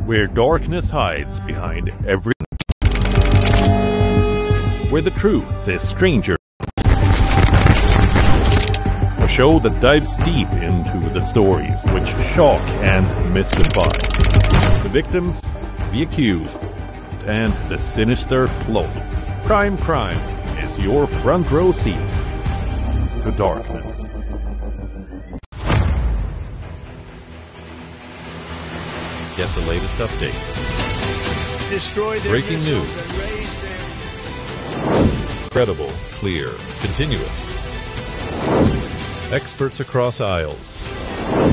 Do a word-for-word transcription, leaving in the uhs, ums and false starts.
where darkness hides behind every... where the truth is stranger. A show that dives deep into the stories which shock and mystify. The victims, the accused, and the sinister float. Crime Crime is your front row seat to darkness. Get the latest updates. Destroy their Breaking missiles news. and raise their... Credible, clear, continuous. Experts across aisles.